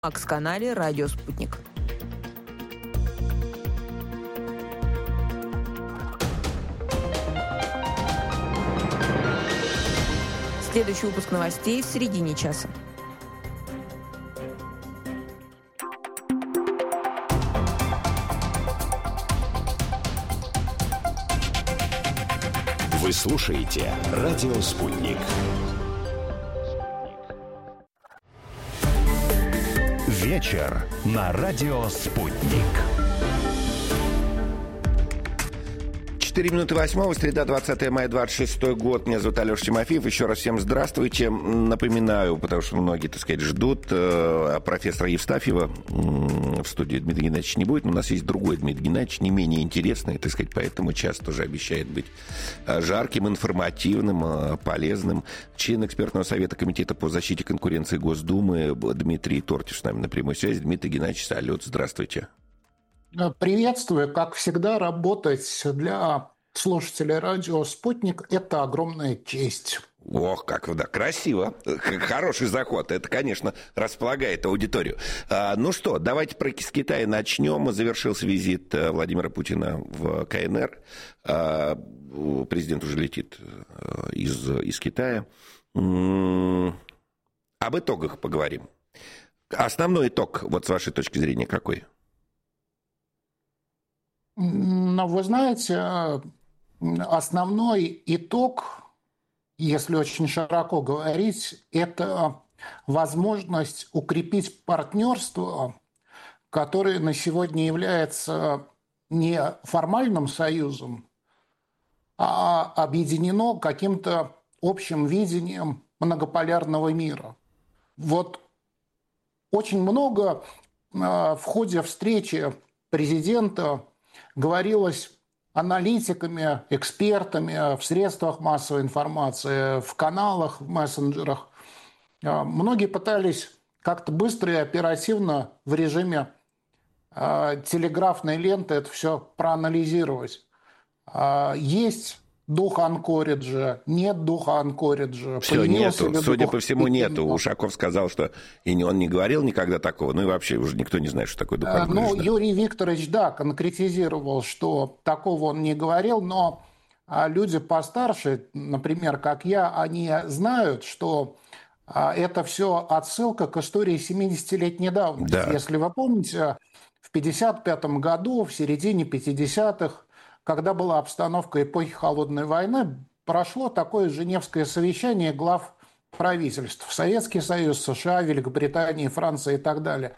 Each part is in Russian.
Макс-канале «Радио Спутник». Следующий выпуск новостей в середине часа. Вы слушаете «Радио Спутник». Вечер на «Радио Спутник». 8:04, среда, 20 мая, 26 год. Меня зовут Алеша Тимофеев. Еще раз всем здравствуйте. Напоминаю, потому что многие, так сказать, ждут профессора Евстафьева. В студии Дмитрий Геннадьевич не будет, но у нас есть другой Дмитрий Геннадьевич, не менее интересный, так сказать, поэтому час тоже обещает быть жарким, информативным, полезным. Член экспертного совета Комитета по защите конкуренции Госдумы Дмитрий Тортиш с нами на прямой связи. Дмитрий Геннадьевич, салют, здравствуйте. Приветствую. Как всегда, работать для слушателей радио «Спутник» – это огромная честь. Ох, как да, красиво. Хороший заход. Это, конечно, располагает аудиторию. Ну что, давайте с Китая начнем. Завершился визит Владимира Путина в КНР. Президент уже летит из Китая. Об итогах поговорим. Основной итог, вот с вашей точки зрения, какой? Но вы знаете, основной итог, если очень широко говорить, это возможность укрепить партнерство, которое на сегодня является не формальным союзом, а объединено каким-то общим видением многополярного мира. Вот очень много в ходе встречи президента говорилось аналитиками, экспертами в средствах массовой информации, в каналах, в мессенджерах. Многие пытались как-то быстро и оперативно в режиме телеграфной ленты это все проанализировать. Есть дух анкориджа, нет духа анкориджа. Все, нету. Судя по всему, нету. Ушаков сказал, что и он не говорил никогда такого, ну и вообще уже никто не знает, что такое дух анкориджа. Ну, Юрий Викторович, да, конкретизировал, что такого он не говорил, но люди постарше, например, как я, они знают, что это все отсылка к истории 70-летней давности. Да. Если вы помните, в 1955 году, в середине 50-х, когда была обстановка эпохи Холодной войны, прошло такое Женевское совещание глав правительств. Советский Союз, США, Великобритания, Франция и так далее.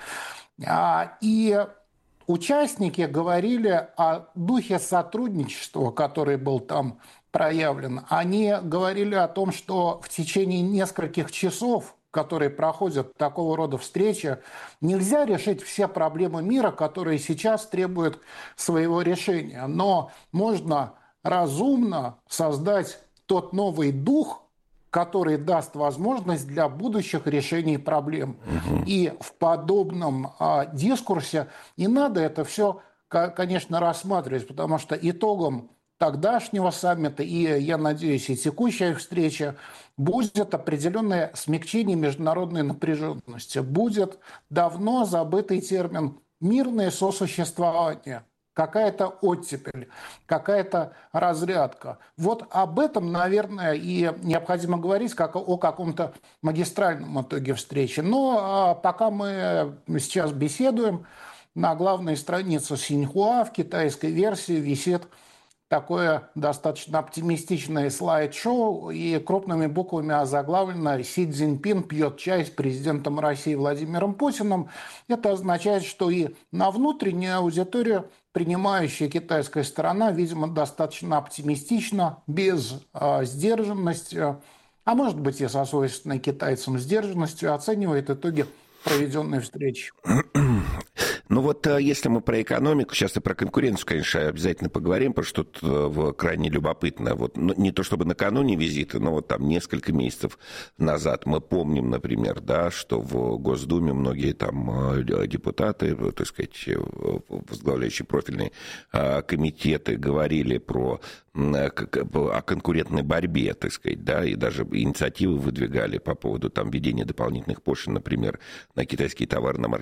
И участники говорили о духе сотрудничества, который был там проявлен. Они говорили о том, что в течение нескольких часов, которые проходят такого рода встречи, нельзя решить все проблемы мира, которые сейчас требуют своего решения. Но можно разумно создать тот новый дух, который даст возможность для будущих решений проблем. И в подобном дискурсе не надо это все, конечно, рассматривать, потому что итогом тогдашнего саммита и, я надеюсь, и текущая встреча будет определенное смягчение международной напряженности. Будет давно забытый термин «мирное сосуществование». Какая-то оттепель, какая-то разрядка. Вот об этом, наверное, и необходимо говорить как о каком-то магистральном итоге встречи. Но пока мы сейчас беседуем, на главной странице Синьхуа в китайской версии висит такое достаточно оптимистичное слайд-шоу, и крупными буквами озаглавлено «Си Цзиньпин пьет чай с президентом России Владимиром Путиным». Это означает, что и на внутреннюю аудиторию принимающая китайская сторона, видимо, достаточно оптимистично, без сдержанности, а может быть и со свойственной китайцам сдержанностью, оценивает итоги проведенной встречи. Ну вот если мы про экономику, сейчас и про конкуренцию, конечно, обязательно поговорим, потому что тут крайне любопытно. Вот, ну, не то чтобы накануне визита, но вот там несколько месяцев назад мы помним, например, да, что в Госдуме многие там депутаты, так сказать, возглавляющие профильные комитеты говорили о конкурентной борьбе, так сказать, да, и даже инициативы выдвигали по поводу там введения дополнительных пошлин, например, на китайские товары, на